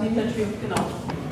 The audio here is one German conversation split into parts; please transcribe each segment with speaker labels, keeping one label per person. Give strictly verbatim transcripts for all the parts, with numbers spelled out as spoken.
Speaker 1: Hintertür, genau.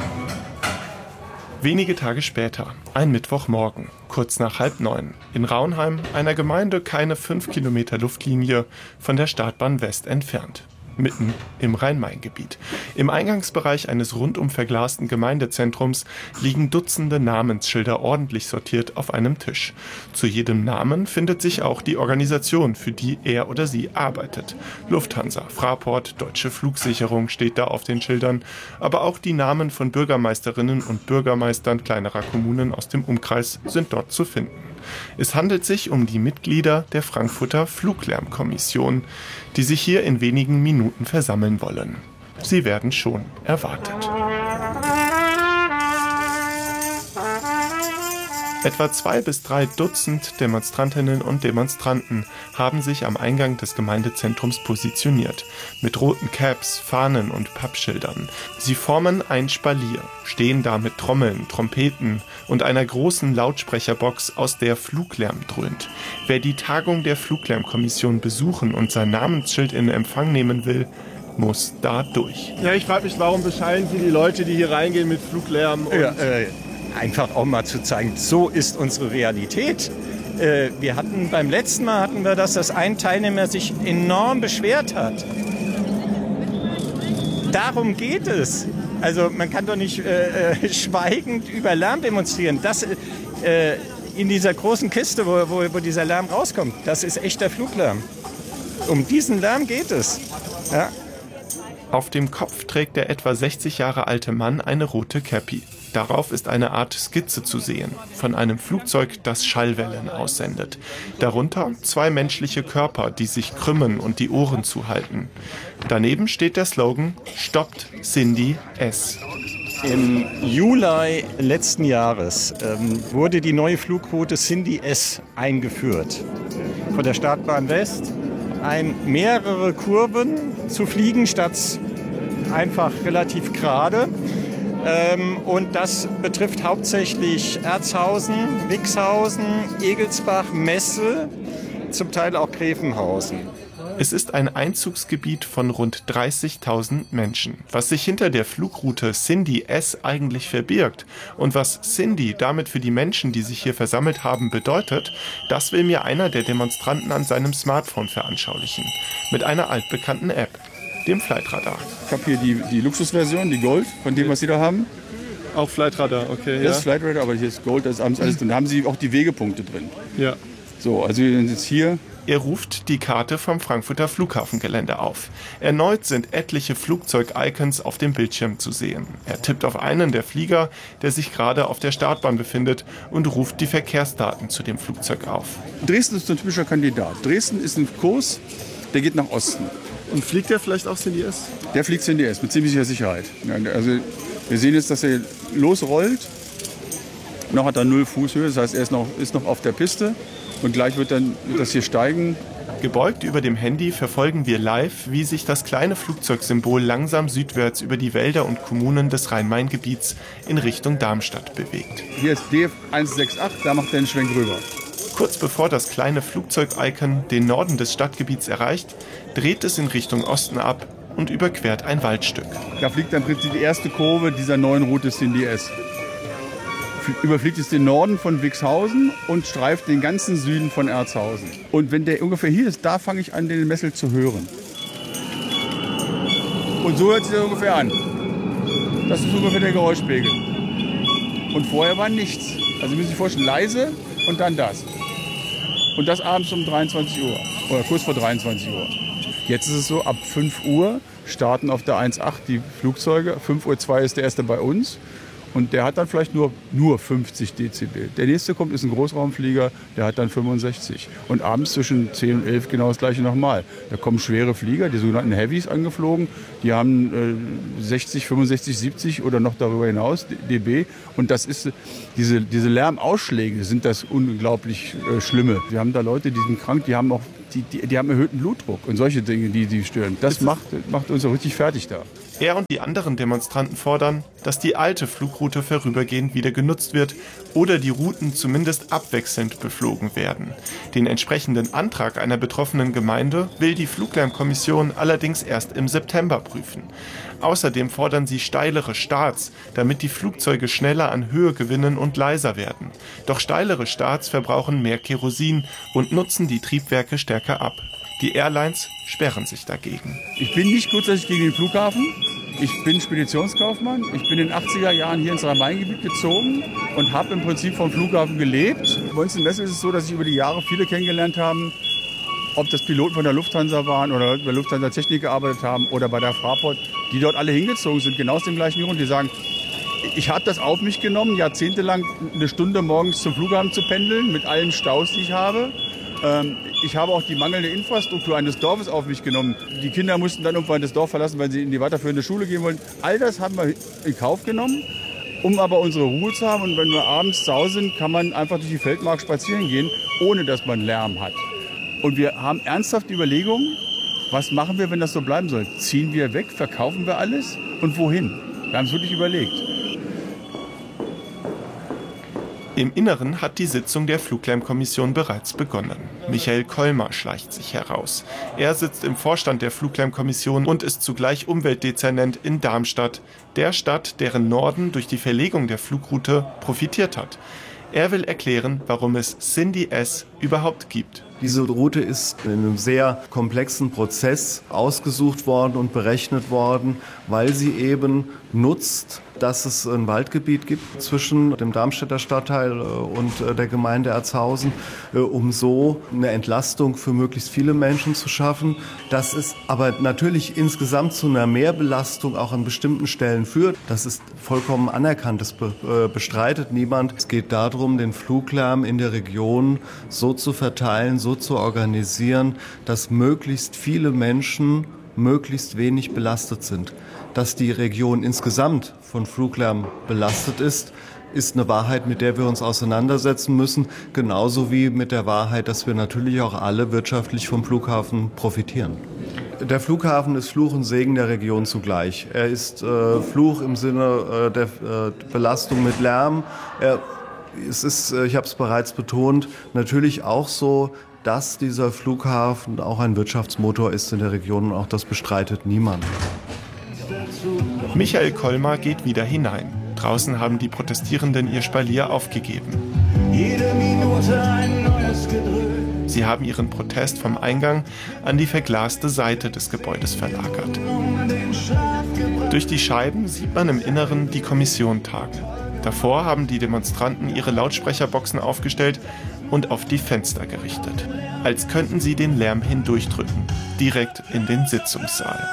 Speaker 2: Wenige Tage später, ein Mittwochmorgen, kurz nach halb neun, in Raunheim, einer Gemeinde keine fünf Kilometer Luftlinie von der Startbahn West entfernt. Mitten im Rhein-Main-Gebiet. Im Eingangsbereich eines rundum verglasten Gemeindezentrums liegen Dutzende Namensschilder ordentlich sortiert auf einem Tisch. Zu jedem Namen findet sich auch die Organisation, für die er oder sie arbeitet. Lufthansa, Fraport, Deutsche Flugsicherung steht da auf den Schildern, aber auch die Namen von Bürgermeisterinnen und Bürgermeistern kleinerer Kommunen aus dem Umkreis sind dort zu finden. Es handelt sich um die Mitglieder der Frankfurter Fluglärmkommission, die sich hier in wenigen Minuten versammeln wollen. Sie werden schon erwartet. Etwa zwei bis drei Dutzend Demonstrantinnen und Demonstranten haben sich am Eingang des Gemeindezentrums positioniert, mit roten Caps, Fahnen und Pappschildern. Sie formen ein Spalier, stehen da mit Trommeln, Trompeten und einer großen Lautsprecherbox, aus der Fluglärm dröhnt. Wer die Tagung der Fluglärmkommission besuchen und sein Namensschild in Empfang nehmen will, muss da durch.
Speaker 3: Ja, ich frage mich, warum beschallen Sie die Leute, die hier reingehen mit Fluglärm? Und
Speaker 4: ja, äh, einfach auch mal zu zeigen, so ist unsere Realität. Äh, wir hatten beim letzten Mal hatten wir das, dass ein Teilnehmer sich enorm beschwert hat. Darum geht es. Also man kann doch nicht äh, äh, schweigend über Lärm demonstrieren. Das äh, in dieser großen Kiste, wo, wo, wo dieser Lärm rauskommt, das ist echter Fluglärm. Um diesen Lärm geht es. Ja.
Speaker 2: Auf dem Kopf trägt der etwa sechzig Jahre alte Mann eine rote Käppi. Darauf ist eine Art Skizze zu sehen, von einem Flugzeug, das Schallwellen aussendet. Darunter zwei menschliche Körper, die sich krümmen und die Ohren zuhalten. Daneben steht der Slogan "Stoppt Cindy S".
Speaker 4: Im Juli letzten Jahres ähm, wurde die neue Flugroute Cindy S eingeführt. Von der Startbahn West ein mehrere Kurven zu fliegen, statt einfach relativ gerade. Ähm, und das betrifft hauptsächlich Erzhausen, Wixhausen, Egelsbach, Messe, zum Teil auch Gräfenhausen.
Speaker 2: Es ist ein Einzugsgebiet von rund dreißigtausend Menschen. Was sich hinter der Flugroute Cindy S eigentlich verbirgt und was Cindy damit für die Menschen, die sich hier versammelt haben, bedeutet, das will mir einer der Demonstranten an seinem Smartphone veranschaulichen. Mit einer altbekannten App, dem Flightradar.
Speaker 5: Ich habe hier die, die Luxusversion, die Gold, von dem, was Sie da haben.
Speaker 3: Auch Flightradar, okay.
Speaker 5: Das ist Flightradar, aber hier ist Gold, das ist abends alles drin. Da haben Sie auch die Wegepunkte drin.
Speaker 3: Ja.
Speaker 5: So, also wir sind jetzt hier.
Speaker 2: Er ruft die Karte vom Frankfurter Flughafengelände auf. Erneut sind etliche Flugzeug-Icons auf dem Bildschirm zu sehen. Er tippt auf einen der Flieger, der sich gerade auf der Startbahn befindet, und ruft die Verkehrsdaten zu dem Flugzeug auf.
Speaker 5: Dresden ist ein typischer Kandidat. Dresden ist ein Kurs, der geht nach Osten.
Speaker 3: Und fliegt der vielleicht auch Cindy S?
Speaker 5: Der fliegt Cindy S mit ziemlicher Sicherheit. Ja, also wir sehen jetzt, dass er losrollt. Noch hat er null Fußhöhe, das heißt, er ist noch, ist noch auf der Piste. Und gleich wird dann wird das hier steigen.
Speaker 2: Gebeugt über dem Handy verfolgen wir live, wie sich das kleine Flugzeugsymbol langsam südwärts über die Wälder und Kommunen des Rhein-Main-Gebiets in Richtung Darmstadt bewegt.
Speaker 5: Hier ist D F eins sechs acht, da macht er einen Schwenk rüber.
Speaker 2: Kurz bevor das kleine Flugzeug-Icon den Norden des Stadtgebiets erreicht, dreht es in Richtung Osten ab und überquert ein Waldstück.
Speaker 5: Da fliegt dann im Prinzip die erste Kurve dieser neuen Route Cindy S. Überfliegt es den Norden von Wixhausen und streift den ganzen Süden von Erzhausen. Und wenn der ungefähr hier ist, da fange ich an, den Messel zu hören. Und so hört sich das ungefähr an. Das ist ungefähr der Geräuschpegel. Und vorher war nichts. Also müssen Sie sich vorstellen, leise und dann das. Und das abends um dreiundzwanzig Uhr oder kurz vor dreiundzwanzig Uhr. Jetzt ist es so, ab fünf Uhr starten auf der eins acht die Flugzeuge. fünf Uhr zwei ist der erste bei uns. Und der hat dann vielleicht nur, nur fünfzig Dezibel. Der nächste kommt, ist ein Großraumflieger, der hat dann fünfundsechzig. Und abends zwischen zehn und elf genau das gleiche nochmal. Da kommen schwere Flieger, die sogenannten Heavies, angeflogen. Die haben äh, sechzig, fünfundsechzig, siebzig oder noch darüber hinaus dB. Und das ist, diese, diese Lärmausschläge sind das unglaublich äh, Schlimme. Wir haben da Leute, die sind krank, die haben auch die, die, die haben erhöhten Blutdruck und solche Dinge, die die stören. Das macht, macht uns auch richtig fertig da.
Speaker 2: Er und die anderen Demonstranten fordern, dass die alte Flugroute vorübergehend wieder genutzt wird oder die Routen zumindest abwechselnd beflogen werden. Den entsprechenden Antrag einer betroffenen Gemeinde will die Fluglärmkommission allerdings erst im September prüfen. Außerdem fordern sie steilere Starts, damit die Flugzeuge schneller an Höhe gewinnen und leiser werden. Doch steilere Starts verbrauchen mehr Kerosin und nutzen die Triebwerke stärker ab. Die Airlines sperren sich dagegen.
Speaker 5: Ich bin nicht grundsätzlich gegen den Flughafen. Ich bin Speditionskaufmann. Ich bin in den achtziger Jahren hier ins Rhein-Main-Gebiet gezogen und habe im Prinzip vom Flughafen gelebt. Bei uns in Messel ist es so, dass sich über die Jahre viele kennengelernt haben, ob das Piloten von der Lufthansa waren oder bei Lufthansa Technik gearbeitet haben oder bei der Fraport, die dort alle hingezogen sind, genau aus dem gleichen Grund. Die sagen, ich habe das auf mich genommen, jahrzehntelang eine Stunde morgens zum Flughafen zu pendeln, mit allen Staus, die ich habe. Ähm, ich habe auch die mangelnde Infrastruktur eines Dorfes auf mich genommen. Die Kinder mussten dann irgendwann das Dorf verlassen, weil sie in die weiterführende Schule gehen wollen. All das haben wir in Kauf genommen, um aber unsere Ruhe zu haben. Und wenn wir abends zu Hause sind, kann man einfach durch die Feldmark spazieren gehen, ohne dass man Lärm hat. Und wir haben ernsthaft die Überlegung, was machen wir, wenn das so bleiben soll? Ziehen wir weg, verkaufen wir alles und wohin? Wir haben es wirklich überlegt.
Speaker 2: Im Inneren hat die Sitzung der Fluglärmkommission bereits begonnen. Michael Kolmar schleicht sich heraus. Er sitzt im Vorstand der Fluglärmkommission und ist zugleich Umweltdezernent in Darmstadt, der Stadt, deren Norden durch die Verlegung der Flugroute profitiert hat. Er will erklären, warum es Cindy S überhaupt gibt.
Speaker 1: Diese Route ist in einem sehr komplexen Prozess ausgesucht worden und berechnet worden, weil sie eben nutzt, dass es ein Waldgebiet gibt zwischen dem Darmstädter Stadtteil und der Gemeinde Erzhausen, um so eine Entlastung für möglichst viele Menschen zu schaffen. Das ist aber natürlich insgesamt zu einer Mehrbelastung auch an bestimmten Stellen führt. Das ist vollkommen anerkannt, das bestreitet niemand. Es geht darum, den Fluglärm in der Region so zu verteilen, so zu organisieren, dass möglichst viele Menschen möglichst wenig belastet sind. Dass die Region insgesamt von Fluglärm belastet ist, ist eine Wahrheit, mit der wir uns auseinandersetzen müssen, genauso wie mit der Wahrheit, dass wir natürlich auch alle wirtschaftlich vom Flughafen profitieren. Der Flughafen ist Fluch und Segen der Region zugleich. Er ist äh, Fluch im Sinne äh, der äh, Belastung mit Lärm. Er, es ist, äh, ich habe es bereits betont, natürlich auch so, dass dieser Flughafen auch ein Wirtschaftsmotor ist in der Region und auch das bestreitet niemand.
Speaker 2: Michael Kolmar geht wieder hinein. Draußen haben die Protestierenden ihr Spalier aufgegeben. Jede Minute ein neues Gedröhn. Sie haben ihren Protest vom Eingang an die verglaste Seite des Gebäudes verlagert. Durch die Scheiben sieht man im Inneren die Kommission tagen. Davor haben die Demonstranten ihre Lautsprecherboxen aufgestellt und auf die Fenster gerichtet. Als könnten sie den Lärm hindurchdrücken, direkt in den Sitzungssaal.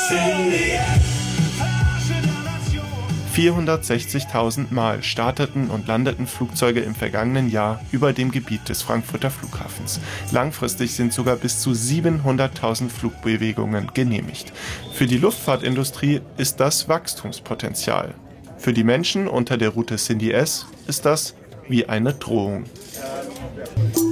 Speaker 2: vierhundertsechzigtausend Mal starteten und landeten Flugzeuge im vergangenen Jahr über dem Gebiet des Frankfurter Flughafens. Langfristig sind sogar bis zu siebenhunderttausend Flugbewegungen genehmigt. Für die Luftfahrtindustrie ist das Wachstumspotenzial. Für die Menschen unter der Route Cindy S ist das wie eine Drohung.